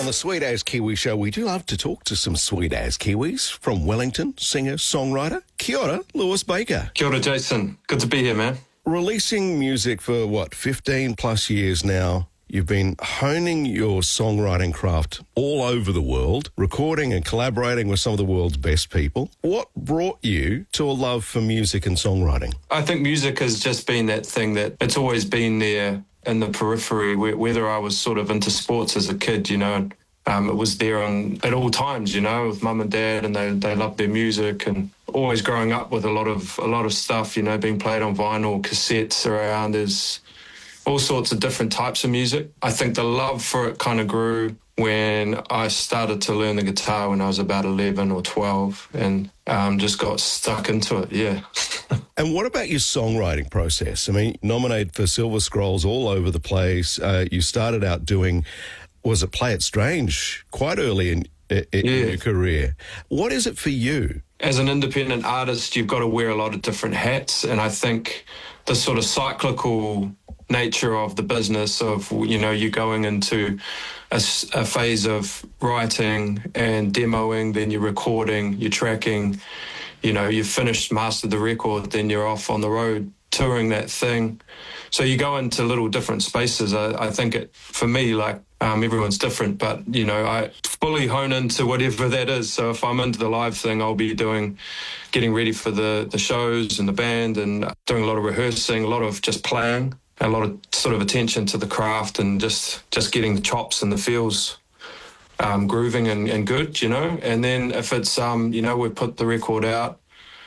the Sweet As Kiwi Show, we do love to talk to some Sweet As Kiwis. From Wellington, singer-songwriter, kia ora, Lewis Baker. Kia ora, Jason. Good to be here, man. Releasing music for, 15 plus years now. You've been honing your songwriting craft all over the world, recording and collaborating with some of the world's best people. What brought you to a love for music and songwriting? I think music has just been that thing that it's always been there in the periphery, whether I was sort of into sports as a kid, it was there at all times, with mum and dad, and they loved their music, and always growing up with a lot of stuff, being played on vinyl, cassettes around. There's all sorts of different types of music. I think the love for it kind of grew when I started to learn the guitar when I was about 11 or 12, and just got stuck into it, yeah. And what about your songwriting process? I mean, nominated for Silver Scrolls all over the place. You started out doing, was it Play It Strange, quite early in your career. What is it for you? As an independent artist, you've got to wear a lot of different hats, and I think the sort of cyclical nature of the business of, you going into a phase of writing and demoing, then you're recording, you're tracking, you've finished, mastered the record, then you're off on the road touring that thing. So you go into little different spaces. I think for me, everyone's different, but, I fully hone into whatever that is. So if I'm into the live thing, I'll be getting ready for the shows and the band, and doing a lot of rehearsing, a lot of just playing, a lot of sort of attention to the craft, and just getting the chops and the feels grooving and good, And then if it's, we put the record out,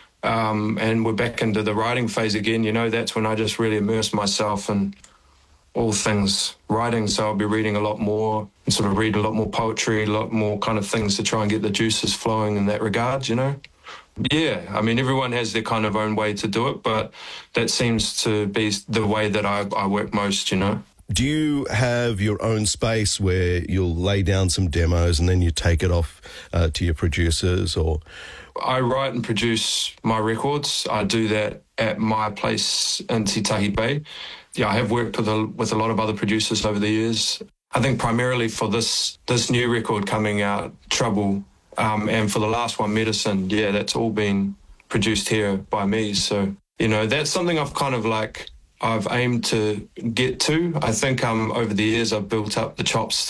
and we're back into the writing phase again, that's when I just really immerse myself in all things writing. So I'll be reading a lot more, and sort of read a lot more poetry, a lot more kind of things to try and get the juices flowing in that regard, Yeah, I mean, everyone has their kind of own way to do it, but that seems to be the way that I work most, Do you have your own space where you'll lay down some demos and then you take it off to your producers, or...? I write and produce my records. I do that at my place in Titahi Bay. Yeah, I have worked with a lot of other producers over the years. I think primarily for this new record coming out, Trouble, and for the last one, Medicine, that's all been produced here by me. So, that's something I've kind of I've aimed to get to. I think over the years I've built up the chops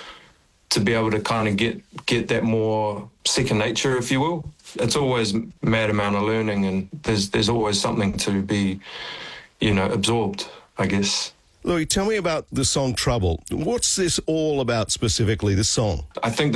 to be able to kind of get that more second nature, if you will. It's always a mad amount of learning, and there's always something to be, absorbed, I guess. Louis, tell me about the song Trouble. What's this all about specifically, this song? I think